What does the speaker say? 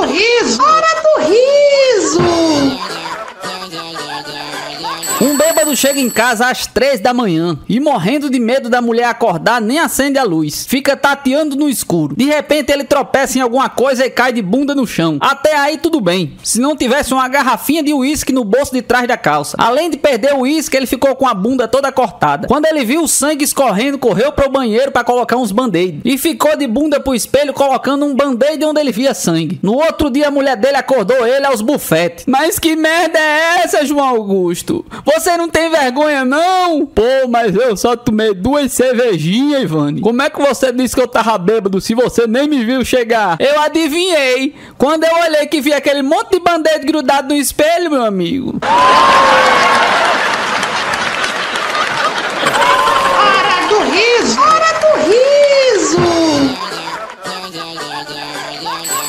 riso! Hora do riso! Um bêbado chega em casa às 3 da manhã e, morrendo de medo da mulher acordar, nem acende a luz. Fica tateando no escuro. De repente ele tropeça em alguma coisa e cai de bunda no chão. Até aí tudo bem, se não tivesse uma garrafinha de uísque no bolso de trás da calça. Além de perder o uísque, ele ficou com a bunda toda cortada. Quando ele viu o sangue escorrendo, correu pro banheiro para colocar uns band-aid. E ficou de bunda pro espelho colocando um band-aid onde ele via sangue. No outro dia a mulher dele acordou ele aos bufetes. Mas que merda é essa, João Augusto? Você não tem vergonha, não? Pô, mas eu só tomei 2 cervejinhas, Ivane. Como é que você disse que eu tava bêbado se você nem me viu chegar? Eu adivinhei. Quando eu olhei que vi aquele monte de band-aid grudado no espelho, meu amigo. Hora do riso! Hora do riso!